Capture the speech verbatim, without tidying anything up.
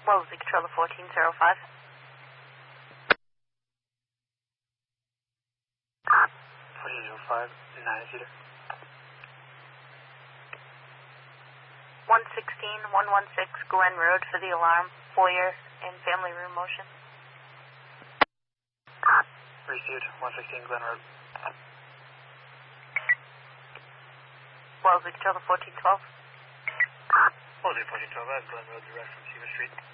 Wellesley Controller fourteen oh five. fourteen oh five, nine seater. one sixteen, one one six Glen Road for the alarm, foyer, and family room motion. Received, one sixteen Glen Road. Wellesley Controller fourteen twelve. Wellesley fourteen twelve, Glen Road, direct from Seaver Street.